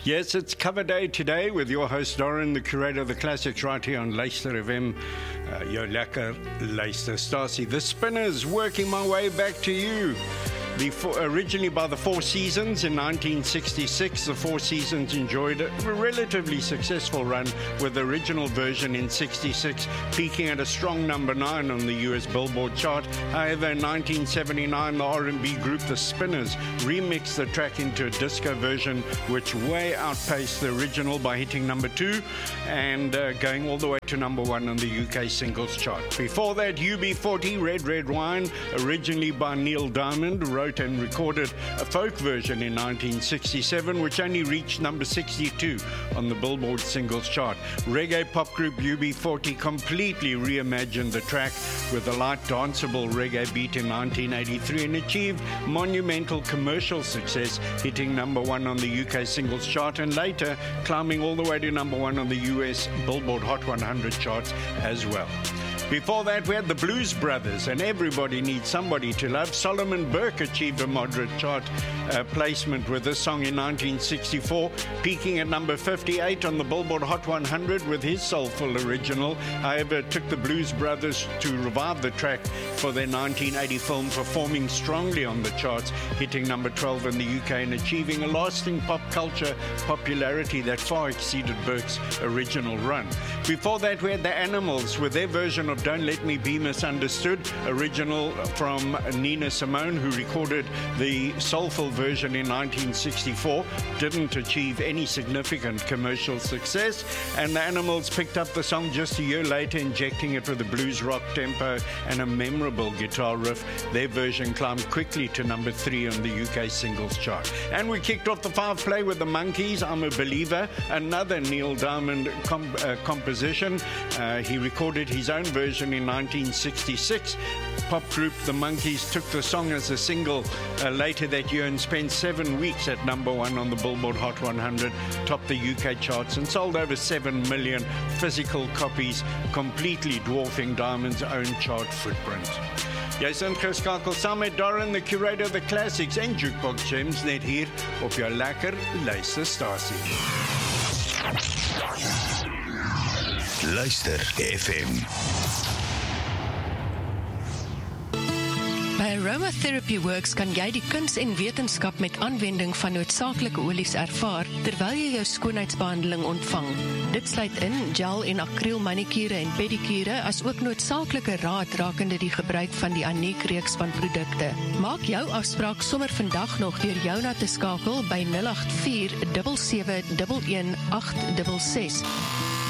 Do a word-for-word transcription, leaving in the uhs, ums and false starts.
Yes, it's cover day today with your host Doran, the curator of the classics, right here on Luister F M. Uh, Jou lekker luisterstasie. The Spinners, working my way back to you. The four, originally by the Four Seasons in nineteen sixty-six, the Four Seasons enjoyed a relatively successful run with the original version in sixty-six, peaking at a strong number nine on the U S Billboard chart. However, in nineteen seventy-nine, the R and B group The Spinners remixed the track into a disco version, which way outpaced the original by hitting number two and uh, going all the way to number one on the U K singles chart. Before that, U B forty, Red Red Wine, originally by Neil Diamond, wrote and recorded a folk version in nineteen sixty-seven, which only reached number sixty-two on the Billboard singles chart. Reggae pop group U B forty completely reimagined the track with a light danceable reggae beat in nineteen eighty-three and achieved monumental commercial success, hitting number one on the U K singles chart and later climbing all the way to number one on the U S Billboard Hot one hundred charts as well. Before that, we had the Blues Brothers, and Everybody Needs Somebody to Love. Solomon Burke achieved a moderate chart uh, placement with this song in nineteen sixty-four, peaking at number fifty-eight on the Billboard Hot one hundred with his soulful original. However, it took the Blues Brothers to revive the track for their nineteen eighty film, performing strongly on the charts, hitting number twelve in the U K and achieving a lasting pop culture popularity that far exceeded Burke's original run. Before that, we had the Animals with their version of Don't Let Me Be Misunderstood, original from Nina Simone, who recorded the soulful version in nineteen sixty-four, didn't achieve any significant commercial success, and the Animals picked up the song just a year later, injecting it with a blues rock tempo and a memorable guitar riff. Their version climbed quickly to number three on the U K singles chart. And we kicked off the five play with the Monkees, I'm a Believer, another Neil Diamond comp- uh, composition. Uh, he recorded his own version in nineteen sixty-six. Pop group The Monkees took the song as a single uh, later that year and spent seven weeks at number one on the Billboard Hot one hundred, topped the U K charts and sold over seven million physical copies, completely dwarfing Diamond's own chart footprint. Jy is ingeskakel saam met Doran, the curator of the classics en Jukebox Gems, net hier op jou lekker luisterstasie. Luister F M. By Aromatherapy Works kan jy die kuns en wetenskap met aanwending van noodsaaklike olies ervaar terwyl jy jou skoonheidsbehandeling ontvang. Dit sluit in gel en akriel manikure en pedikure, as ook noodsaaklike raad rakende die gebruik van die Aniek reeks van produkte. Maak jou afspraak sommer vandag nog deur Jouna te skakel by nul agt vier sewe sewe een een agt ses ses.